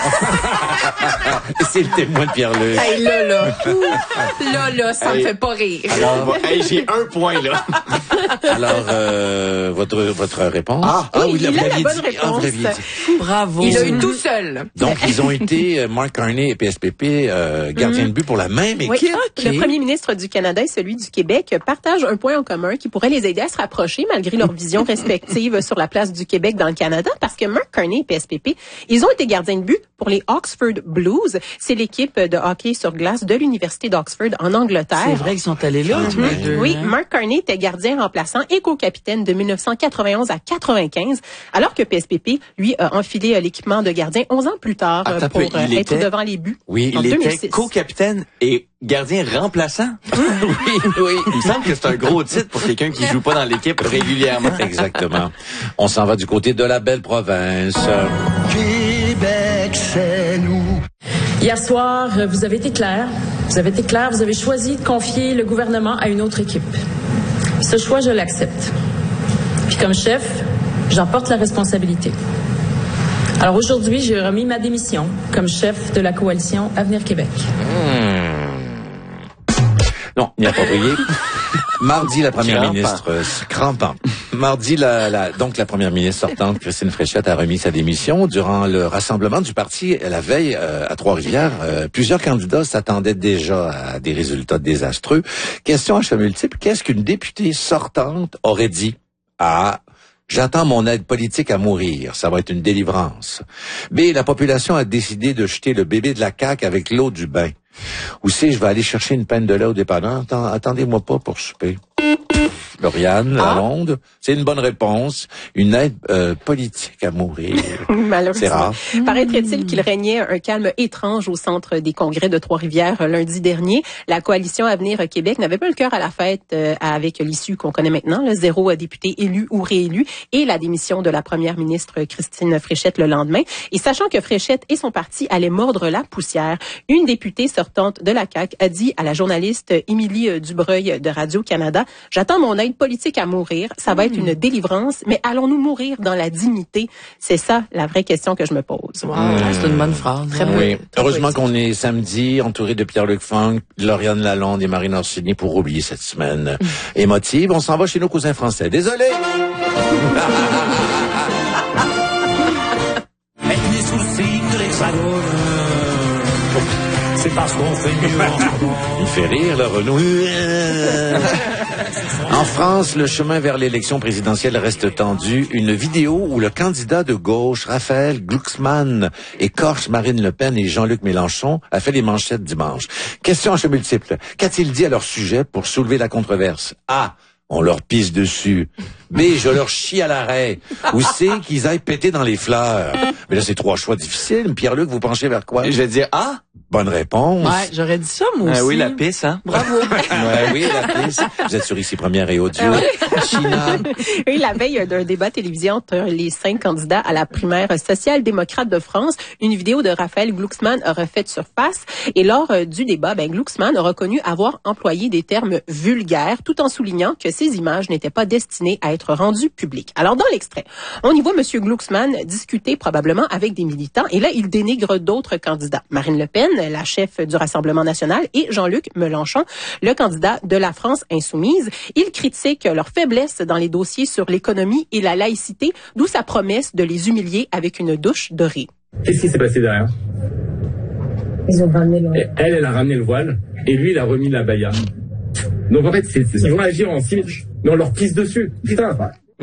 C'est le témoin de Pierre-Luc. Hey, là, ça me fait pas rire. Alors, j'ai un point, là. Alors, votre réponse? Oui, il a la bonne réponse. Vous l'aviez dit. Bravo. Il a eu tout seul. Donc, ils ont été, Mark Carney et PSPP, gardiens de but pour la même équipe. Oui. Le premier ministre du Canada et celui du Québec partagent un point en commun qui pourrait les aider à se rapprocher malgré leurs visions respectives sur la place du Québec dans le Canada, parce que Mark Carney et PSPP, ils ont été gardiens de but pour les Oxford Blues. C'est l'équipe de hockey sur glace de l'Université d'Oxford en Angleterre. C'est vrai qu'ils sont allés là, tous les deux. Oui, Mark Carney était gardien remplaçant et co-capitaine de 1991 à 95, alors que PSPP, lui, a enfilé l'équipement de gardien 11 ans plus tard pour être devant les buts. Oui, il était co-capitaine et gardien remplaçant. Oui. Il me semble que c'est un gros titre pour quelqu'un qui joue pas dans l'équipe régulièrement. Exactement. On s'en va du côté de la belle province. Québec, c'est nous. Hier soir, vous avez été clair. Vous avez choisi de confier le gouvernement à une autre équipe. Ce choix, je l'accepte. Puis comme chef, j'en porte la responsabilité. Alors aujourd'hui, j'ai remis ma démission comme chef de la coalition Avenir Québec. Non, il n'y a pas brillé. Mardi, la première ministre, crampant. Mardi, donc la première ministre sortante, Christine Fréchette, a remis sa démission. Durant le rassemblement du parti la veille à Trois-Rivières, plusieurs candidats s'attendaient déjà à des résultats désastreux. Question à choix multiple, qu'est-ce qu'une députée sortante aurait dit? J'attends mon aide politique à mourir. Ça va être une délivrance. B, la population a décidé de jeter le bébé de la CAQ avec l'eau du bain. Ou C, je vais aller chercher une peine de lait au dépanneur. Attendez-moi pas pour souper. Lauriane, Lalonde, c'est une bonne réponse. Une aide politique à mourir. Malheureusement. C'est rare. Paraîtrait-il qu'il régnait un calme étrange au centre des congrès de Trois-Rivières lundi dernier. La coalition Avenir Québec n'avait pas le cœur à la fête avec l'issue qu'on connaît maintenant, le 0 député élu ou réélu, et la démission de la première ministre Christine Fréchette le lendemain. Et sachant que Fréchette et son parti allaient mordre la poussière, une députée sortante de la CAQ a dit à la journaliste Émilie Dubreuil de Radio-Canada, « J'attends mon aide politique à mourir. Ça va être une délivrance, mais allons-nous mourir dans la dignité? » C'est ça la vraie question que je me pose. Wow, c'est une bonne phrase. Très oui. Heureusement qu'on est samedi, entouré de Pierre-Luc Funk, Lauriane Lalonde et Marine Orsini pour oublier cette semaine émotive. On s'en va chez nos cousins français. Désolé! C'est parce qu'on fait mieux en ce moment. Il fait rire, le Renaud. En France, le chemin vers l'élection présidentielle reste tendu. Une vidéo où le candidat de gauche, Raphaël Glucksmann, écorche Marine Le Pen et Jean-Luc Mélenchon a fait les manchettes dimanche. Question à choix multiple. Qu'a-t-il dit à leur sujet pour soulever la controverse? A. On leur pisse dessus. B. Je leur chie à l'arrêt. Ou C. Qu'ils aillent péter dans les fleurs. Mais là, c'est trois choix difficiles. Pierre-Luc, vous penchez vers quoi? Je vais dire A. Bonne réponse. Ouais, j'aurais dit ça, moi aussi. Oui, la pisse, hein. Bravo. Oui, la pisse. Vous êtes sur Ici Première et Audio. China. Oui, la veille d'un débat télévisé entre les 5 candidats à la primaire social-démocrate de France, une vidéo de Raphaël Glucksmann a refait surface. Et lors du débat, Glucksmann a reconnu avoir employé des termes vulgaires, tout en soulignant que ces images n'étaient pas destinées à être rendues publiques. Alors, dans l'extrait, on y voit M. Glucksmann discuter probablement avec des militants. Et là, il dénigre d'autres candidats. Marine Le Pen, la chef du Rassemblement national, et Jean-Luc Mélenchon, le candidat de la France insoumise. Il critique leur faiblesse dans les dossiers sur l'économie et la laïcité, d'où sa promesse de les humilier avec une douche dorée. Qu'est-ce qui s'est passé derrière? Ils ont ramené le... Elle a ramené le voile, et lui, il a remis la baya. Donc en fait, ils vont agir en simili, mais on leur pisse dessus. Putain.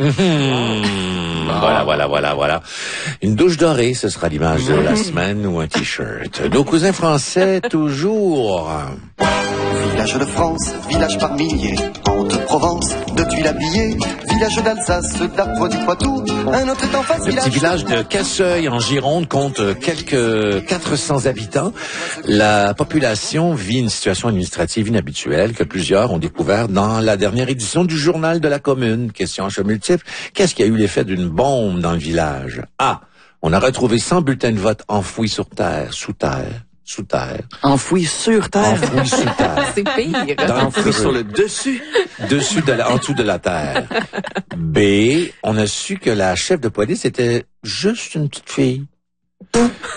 Voilà. Une douche dorée, ce sera l'image de la semaine ou un t-shirt. Nos cousins français, toujours. Village de France, village par milliers, Haute-Provence, de Tuileries, village d'Alsace, d'Artois, du Poitou, un autre est en face. Le petit village de Casseuil, en Gironde, compte quelques 400 habitants. La population vit une situation administrative inhabituelle que plusieurs ont découvert dans la dernière édition du Journal de la Commune. Question à choix multiple. Qu'est-ce qui a eu l'effet d'une bombe dans le village? A. On a retrouvé 100 bulletins de vote enfouis sous terre. Enfouis sur terre. C'est pire. Enfouis sur le dessus. En dessous de la terre. B. On a su que la chef de police était juste une petite fille.